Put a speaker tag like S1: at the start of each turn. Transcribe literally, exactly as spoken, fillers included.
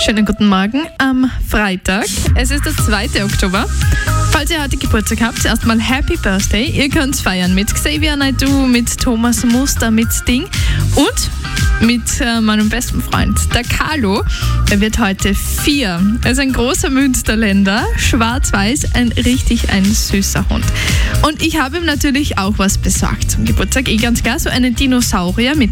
S1: Schönen guten Morgen am Freitag. Es ist der zweite Oktober. Falls ihr heute Geburtstag habt, erstmal Happy Birthday. Ihr könnt feiern mit Xavier Naidoo, mit Thomas Muster, mit Sting und mit äh, meinem besten Freund, der Carlo. Er wird heute vier. Er ist ein großer Münsterländer, schwarz-weiß, ein richtig ein süßer Hund. Und ich habe ihm natürlich auch was besorgt zum Geburtstag. Eh ganz klar, so einen Dinosaurier mit